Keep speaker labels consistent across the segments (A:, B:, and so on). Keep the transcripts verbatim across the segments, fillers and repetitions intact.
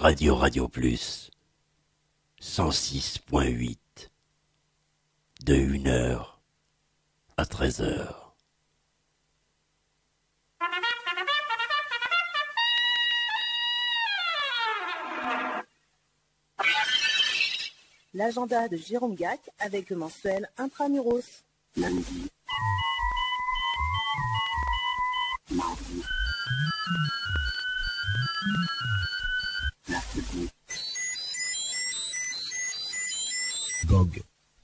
A: Radio Radio Plus cent six point huit de une heure à treize heures.
B: L'agenda de Jérôme Gac avec le mensuel Intramuros.
A: Lundi. Mardi. Mercredi. Gog.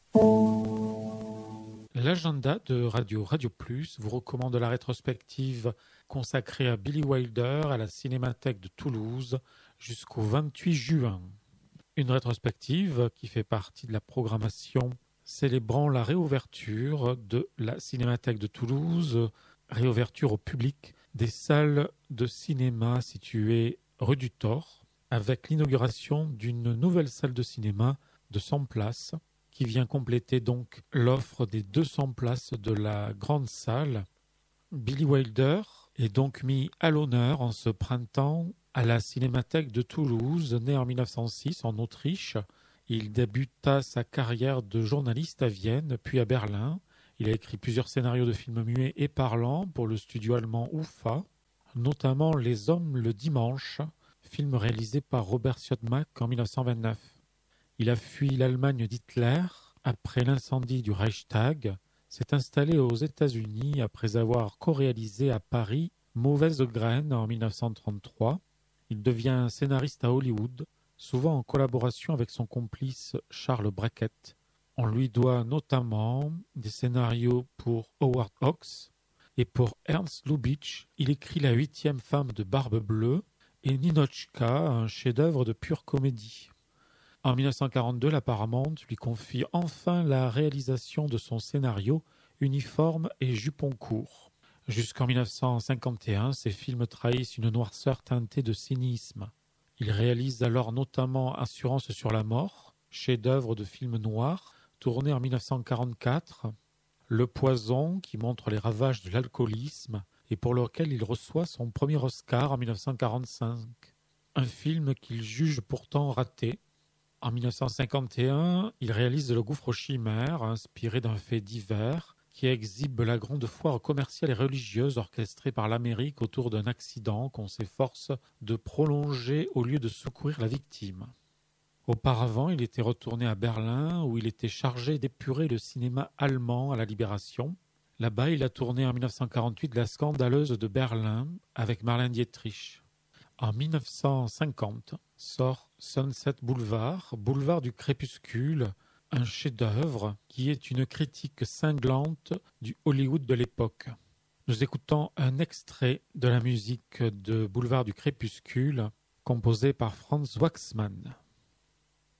C: L'agenda de Radio Radio Plus vous recommande la rétrospective consacrée à Billy Wilder à la Cinémathèque de Toulouse jusqu'au vingt-huit juin. Une rétrospective qui fait partie de la programmation célébrant la réouverture de la Cinémathèque de Toulouse, réouverture au public des salles de cinéma situées rue du Thor, avec l'inauguration d'une nouvelle salle de cinéma de cent places, qui vient compléter donc l'offre des deux cents places de la grande salle. Billy Wilder est donc mis à l'honneur en ce printemps à la Cinémathèque de Toulouse. Né en mille neuf cent six en Autriche, il débuta sa carrière de journaliste à Vienne, puis à Berlin. Il a écrit plusieurs scénarios de films muets et parlants pour le studio allemand UFA, notamment Les Hommes le dimanche, film réalisé par Robert Siodmak en mille neuf cent vingt-neuf. Il a fui l'Allemagne d'Hitler après l'incendie du Reichstag, s'est installé aux États-Unis après avoir co-réalisé à Paris Mauvaise graine en mille neuf cent trente-trois. Il devient scénariste à Hollywood, souvent en collaboration avec son complice Charles Brackett. On lui doit notamment des scénarios pour Howard Hawks et pour Ernst Lubitsch. Il écrit La huitième femme de Barbe Bleue et Ninotchka, un chef-d'œuvre de pure comédie. En mille neuf cent quarante-deux, la Paramount lui confie enfin la réalisation de son scénario Uniforme et jupon court. Jusqu'en mille neuf cent cinquante et un, ses films trahissent une noirceur teintée de cynisme. Il réalise alors notamment Assurance sur la mort, chef-d'œuvre de film noir, tourné en mille neuf cent quarante-quatre, Le Poison, qui montre les ravages de l'alcoolisme et pour lequel il reçoit son premier Oscar en mille neuf cent quarante-cinq. Un film qu'il juge pourtant raté. En mille neuf cent cinquante et un, il réalise Le Gouffre aux Chimères, inspiré d'un fait divers, qui exhibe la grande foire commerciale et religieuse orchestrée par l'Amérique autour d'un accident qu'on s'efforce de prolonger au lieu de secourir la victime. Auparavant, il était retourné à Berlin, où il était chargé d'épurer le cinéma allemand à la Libération. Là-bas, il a tourné en mille neuf cent quarante-huit La Scandaleuse de Berlin avec Marlène Dietrich. En mille neuf cent cinquante sort Sunset Boulevard, Boulevard du Crépuscule, un chef-d'œuvre qui est une critique cinglante du Hollywood de l'époque. Nous écoutons un extrait de la musique de Boulevard du Crépuscule, composée par Franz Waxman.